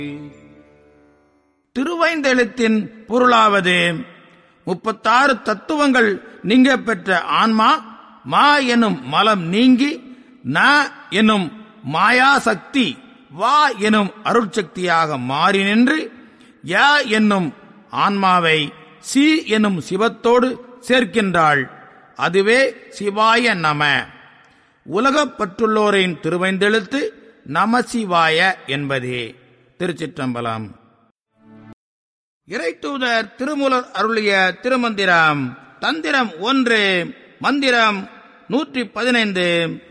திருவைந்தெழுத்தின் பொருளாவது 36 தத்துவங்கள் நீங்க பெற்ற ஆன்மா மா எனும் மலம் நீங்கி ந எனும் மாயாசக்தி வா எனும் அருட்சக்தியாக மாறி நின்று ய என்னும் ஆன்மாவை சி எனும் சிவத்தோடு சேர்க்கின்றாள். அதுவே சிவாய நம. உலகப்பற்றுள்ளோரின் திருவைந்தெழுத்து நமசிவாய என்பதே. திருச்சிற்றம்பலம். இறைத்தூதர் திருமூலர் அருளிய திருமந்திரம். தந்திரம் 1, மந்திரம் 115.